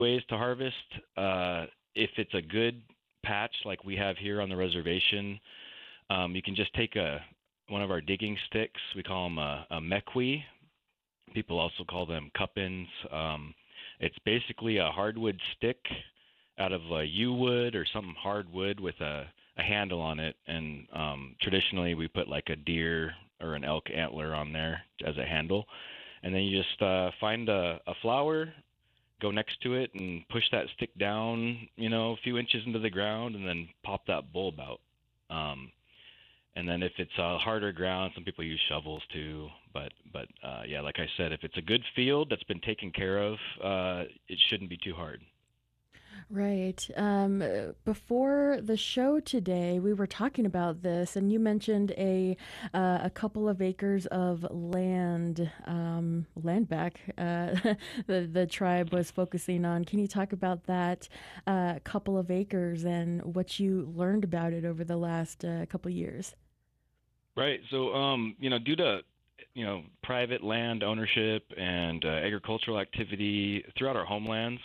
ways to harvest. If it's a good patch like we have here on the reservation, you can just take one of our digging sticks. We call them a mekwi. People also call them cuppins. It's basically a hardwood stick out of a yew wood or some hardwood with a handle on it. And traditionally, we put like a deer or an elk antler on there as a handle. And then you just find a flower, go next to it, and push that stick down, a few inches into the ground, and then pop that bulb out. And then if it's harder ground, some people use shovels too. But yeah, like I said, if it's a good field that's been taken care of, it shouldn't be too hard. Right. Before the show today, we were talking about this, and you mentioned a couple of acres of land back. The tribe was focusing on. Can you talk about that couple of acres and what you learned about it over the last couple years? Right. So, due to private land ownership and agricultural activity throughout our homelands,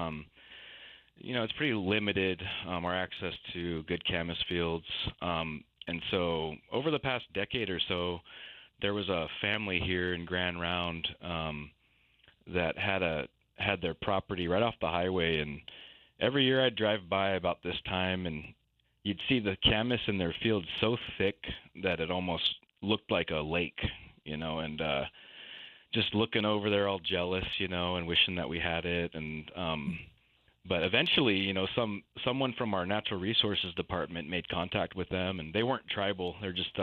it's pretty limited, our access to good camas fields. And so over the past decade or so, there was a family here in Grand Round that had their property right off the highway. And every year I'd drive by about this time, and you'd see the camas in their fields so thick that it almost looked like a lake, and just looking over there all jealous, and wishing that we had it. And but eventually, someone from our natural resources department made contact with them, and they weren't tribal. They're just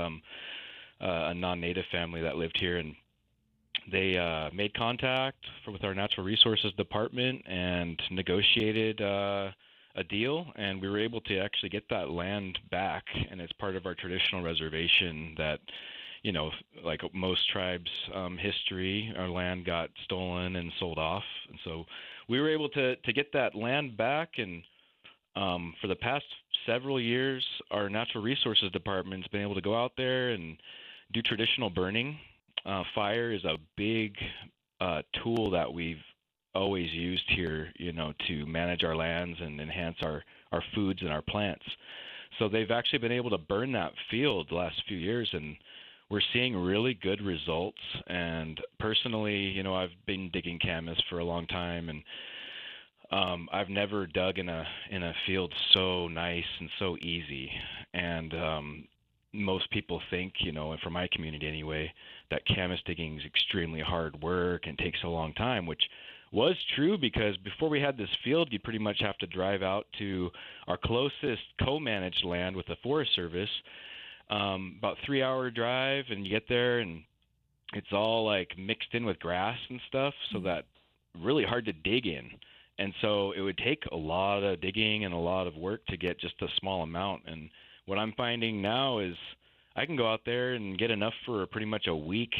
a non-native family that lived here, and they made contact with our natural resources department and negotiated a deal, and we were able to actually get that land back. And it's part of our traditional reservation that, like most tribes' history, our land got stolen and sold off, and so we were able to get that land back. And for the past several years, our natural resources department's been able to go out there and do traditional burning. Fire is a big tool that we've always used here, to manage our lands and enhance our foods and our plants. So they've actually been able to burn that field the last few years, and we're seeing really good results. And personally, I've been digging camas for a long time, and I've never dug in a field so nice and so easy. And most people think, and from my community anyway, that camas digging is extremely hard work and takes a long time, which was true because before we had this field, you'd pretty much have to drive out to our closest co-managed land with the Forest Service, about 3 hour drive, and you get there and it's all like mixed in with grass and stuff, so that really hard to dig in. And so it would take a lot of digging and a lot of work to get just a small amount. And what I'm finding now is I can go out there and get enough for pretty much a week,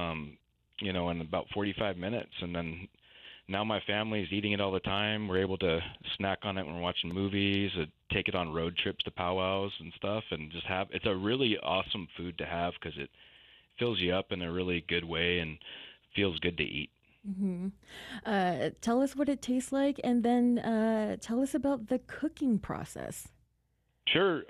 in about 45 minutes. And then now my family's eating it all the time. We're able to snack on it when we're watching movies, take it on road trips to powwows and stuff, and just it's a really awesome food to have because it fills you up in a really good way and feels good to eat. Hmm. Tell us what it tastes like, and then tell us about the cooking process. Sure.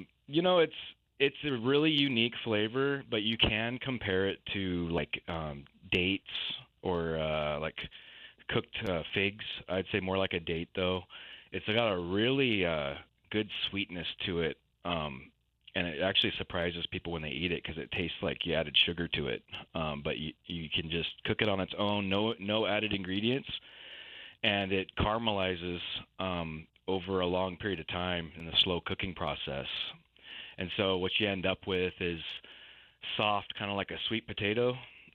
It's a really unique flavor, but you can compare it to like dates or like cooked figs. I'd say more like a date though. It's got a really good sweetness to it, and it actually surprises people when they eat it because it tastes like you added sugar to it. But you can just cook it on its own, no added ingredients, and it caramelizes over a long period of time in the slow cooking process. And so what you end up with is soft, kind of like a sweet potato.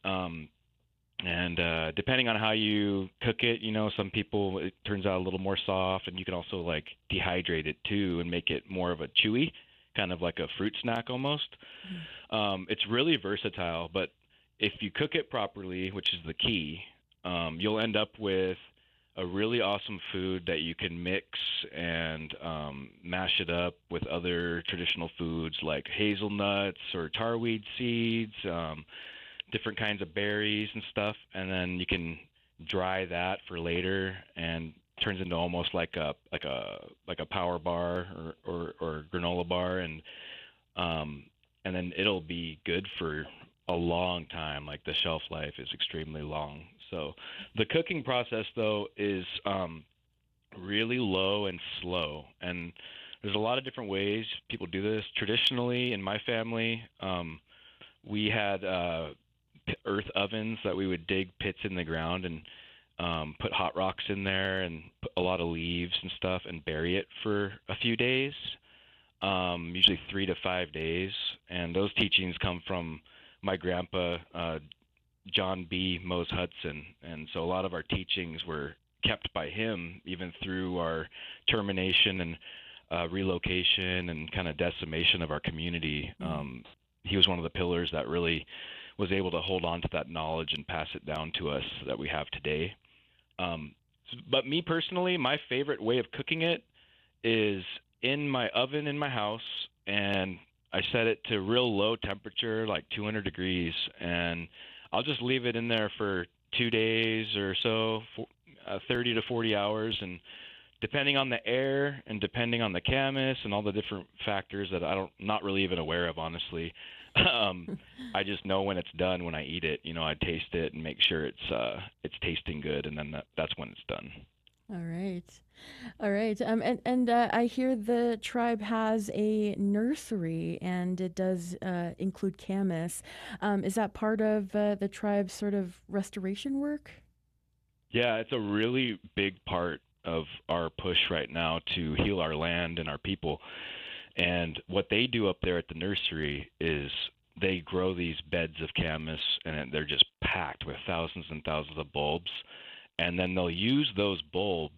And depending on how you cook it, some people, it turns out a little more soft, and you can also like dehydrate it too and make it more of a chewy, kind of like a fruit snack almost. It's really versatile, but if you cook it properly, which is the key, you'll end up with a really awesome food that you can mix and mash it up with other traditional foods like hazelnuts or tarweed seeds, different kinds of berries and stuff, and then you can dry that for later and turns into almost like a power bar or granola bar, and then it'll be good for a long time. Like the shelf life is extremely long. So the cooking process though is really low and slow, and there's a lot of different ways people do this. Traditionally, in my family, we had earth ovens that we would dig pits in the ground and put hot rocks in there and put a lot of leaves and stuff and bury it for a few days, usually 3 to 5 days. And those teachings come from my grandpa, John B. Mose Hudson. And so a lot of our teachings were kept by him even through our termination and relocation and kind of decimation of our community. He was one of the pillars that really was able to hold on to that knowledge and pass it down to us that we have today. But me personally, my favorite way of cooking it is in my oven in my house, and I set it to real low temperature, like 200 degrees, and I'll just leave it in there for 2 days or so, 30 to 40 hours, and depending on the air and depending on the camas and all the different factors that I'm not really even aware of, honestly, I just know when it's done when I eat it. You know, I taste it and make sure it's tasting good, and then that's when it's done. All right. All right. And I hear the tribe has a nursery, and it does include camas. Is that part of the tribe's sort of restoration work? Yeah, it's a really big part of our push right now to heal our land and our people. And what they do up there at the nursery is they grow these beds of camas, and they're just packed with thousands and thousands of bulbs. And then they'll use those bulbs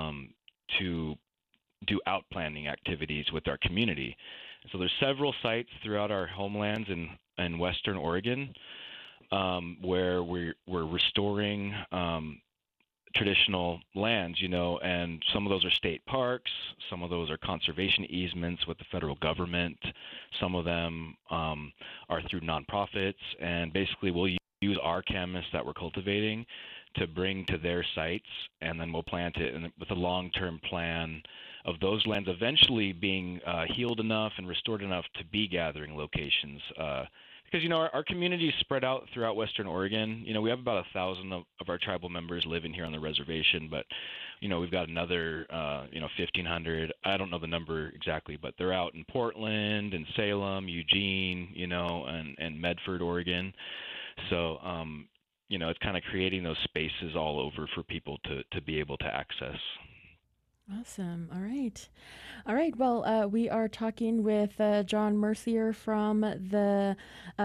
to do outplanting activities with our community. So there's several sites throughout our homelands in Western Oregon where we're restoring traditional lands, you know, and some of those are state parks, some of those are conservation easements with the federal government, some of them are through nonprofits, and basically we'll use our camas that we're cultivating to bring to their sites, and then we'll plant it with a long-term plan of those lands eventually being healed enough and restored enough to be gathering locations. Because, you know, our community is spread out throughout Western Oregon. You know, we have about 1,000 of our tribal members living here on the reservation, but, you know, we've got another, 1,500. I don't know the number exactly, but they're out in Portland and Salem, Eugene, you know, and Medford, Oregon. So, you know, it's kind of creating those spaces all over for people to be able to access. Awesome. All right. All right. Well, we are talking with John Mercier from the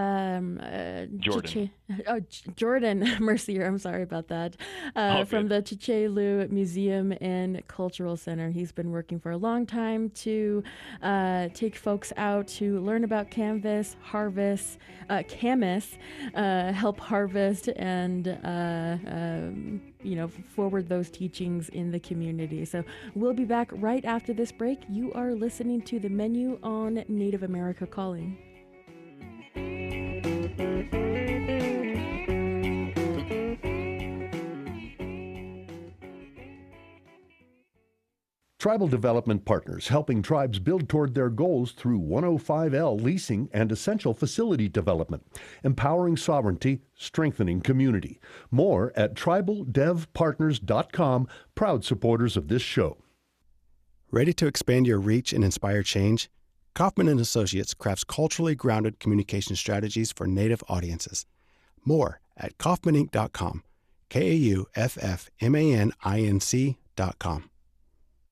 Jordan. Jordan Mercier. I'm sorry about that. From the Chichelu Museum and Cultural Center. He's been working for a long time to take folks out to learn about camas, help harvest, and forward those teachings in the community. So we'll be back right after this break. You are listening to The Menu on Native America Calling. Tribal Development Partners, helping tribes build toward their goals through 105L leasing and essential facility development, empowering sovereignty, strengthening community. More at tribaldevpartners.com, proud supporters of this show. Ready to expand your reach and inspire change? Kaufman & Associates crafts culturally grounded communication strategies for Native audiences. More at kaufmaninc.com, KAUFFMANINC.com.